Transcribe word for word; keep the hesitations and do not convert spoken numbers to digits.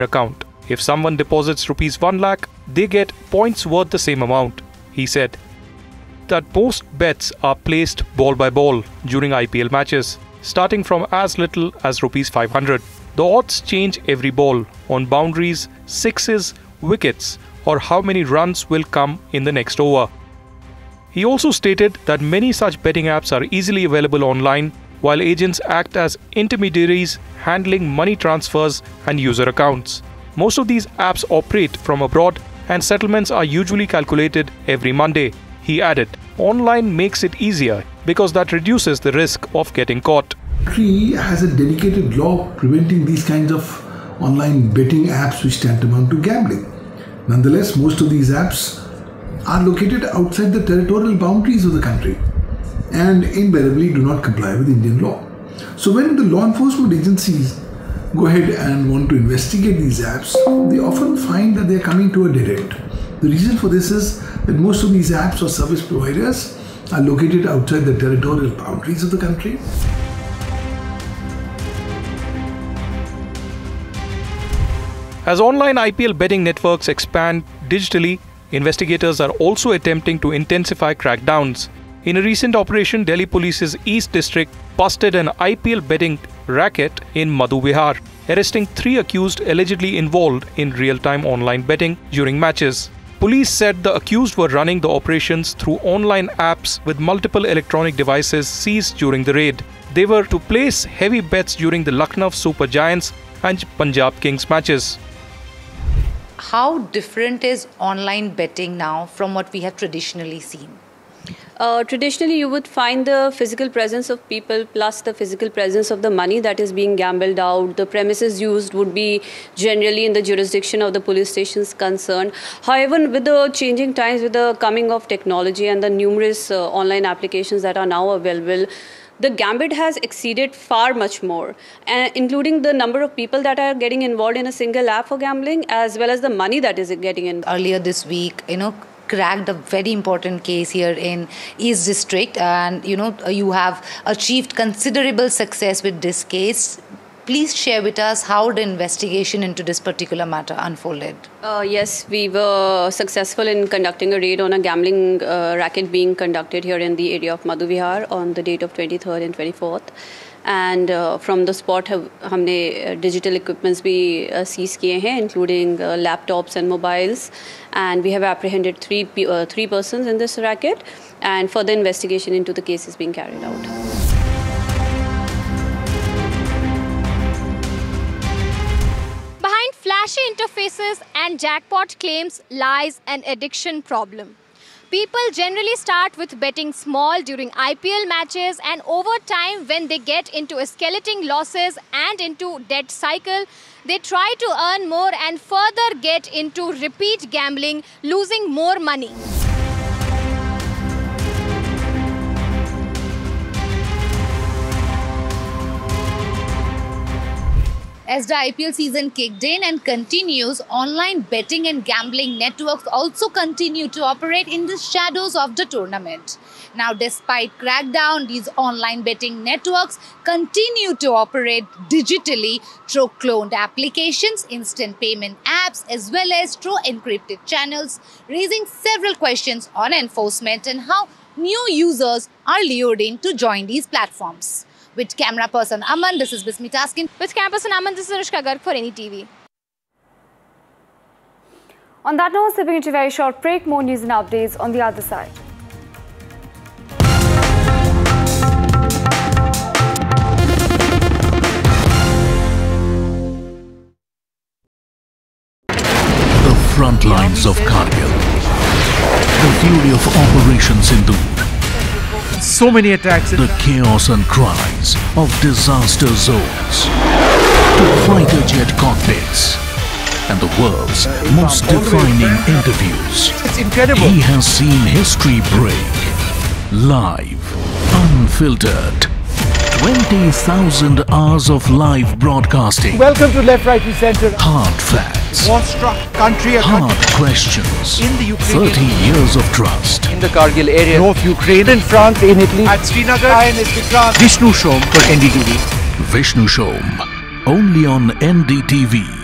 account. If someone deposits rupees one lakh, they get points worth the same amount. He said that most bets are placed ball by ball during I P L matches, starting from as little as rupees five hundred. The odds change every ball on boundaries, sixes, wickets, or how many runs will come in the next over. He also stated that many such betting apps are easily available online, while agents act as intermediaries handling money transfers and user accounts. Most of these apps operate from abroad and settlements are usually calculated every Monday. He added, online makes it easier because that reduces the risk of getting caught. The country has a dedicated law preventing these kinds of online betting apps which tantamount to gambling. Nonetheless, most of these apps are located outside the territorial boundaries of the country and invariably do not comply with Indian law. So when the law enforcement agencies go ahead and want to investigate these apps, they often find that they are coming to a dead end. The reason for this is that most of these apps or service providers are located outside the territorial boundaries of the country. As online I P L betting networks expand digitally, investigators are also attempting to intensify crackdowns. In a recent operation, Delhi Police's East District busted an I P L betting racket in Madhu Vihar, arresting three accused allegedly involved in real-time online betting during matches. Police said the accused were running the operations through online apps with multiple electronic devices seized during the raid. They were to place heavy bets during the Lucknow Super Giants and Punjab Kings matches. How different is online betting now from what we have traditionally seen? Uh, traditionally, you would find the physical presence of people plus the physical presence of the money that is being gambled out. The premises used would be generally in the jurisdiction of the police stations concerned. However, with the changing times, with the coming of technology and the numerous uh, online applications that are now available, the gambit has exceeded far much more, uh, including the number of people that are getting involved in a single app for gambling, as well as the money that is getting in. Earlier this week, you know, cracked a very important case here in East District, and you know, you have achieved considerable success with this case. Please share with us how the investigation into this particular matter unfolded. Uh, yes, we were successful in conducting a raid on a gambling uh, racket being conducted here in the area of Madhu Vihar on the date of twenty-third and twenty-fourth. And uh, from the spot, हमने digital equipments भी uh, seize किए हैं, including uh, laptops and mobiles. And we have apprehended three uh, three persons in this racket, and further investigation into the case is being carried out. Behind flashy interfaces and jackpot claims lies an addiction problem. People generally start with betting small during I P L matches, and over time, when they get into escalating losses and into debt cycle, they try to earn more and further get into repeat gambling, losing more money. As the I P L season kicked in and continues, online betting and gambling networks also continue to operate in the shadows of the tournament. Now, despite crackdown, these online betting networks continue to operate digitally through cloned applications, instant payment apps, as well as through encrypted channels, raising several questions on enforcement and how new users are lured in to join these platforms. With camera person Aman, this is Bismi Taskin. With camera person Aman, this is Anushka Garg for Any T V. On that note, stepping into a very short break, more news and updates on the other side. The front lines of Kargil. The fury of Operation Sindoor. So many attacks. The chaos and cries of disaster zones. To fighter jet cockpits. And the world's most defining interviews. It's incredible. He has seen history break. Live. Unfiltered. twenty thousand hours of live broadcasting. Welcome to Left, Right and Centre. Hard facts. War-struck country. Hard questions. In the Ukraine. thirty years of trust. In the Kargil area. North Ukraine. In France, in Italy. At Srinagar. I am Vishnu Shom for N D T V. Vishnu Shom. Only on N D T V.